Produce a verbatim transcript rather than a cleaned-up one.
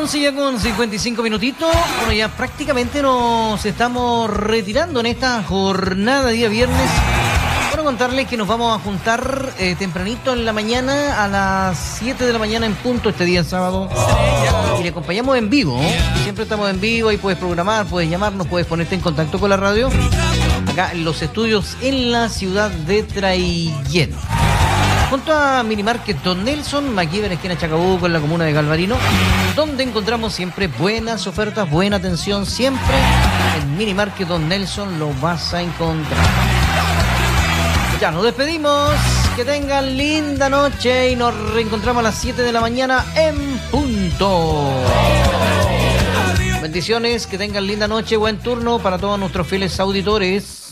once ya con cincuenta y cinco minutitos. Bueno, ya prácticamente nos estamos retirando en esta jornada día viernes. Quiero contarles que nos vamos a juntar eh, tempranito en la mañana, a las siete de la mañana en punto este día sábado. Y le acompañamos en vivo. Siempre estamos en vivo y puedes programar, puedes llamarnos, puedes ponerte en contacto con la radio. Acá en los estudios en la ciudad de Traillén. Junto a Minimarket Don Nelson, aquí en la esquina Chacabuco, en la comuna de Galvarino, donde encontramos siempre buenas ofertas, buena atención, siempre en Minimarket Don Nelson lo vas a encontrar. Ya nos despedimos, que tengan linda noche y nos reencontramos a las siete de la mañana en punto. Bendiciones, que tengan linda noche, buen turno para todos nuestros fieles auditores.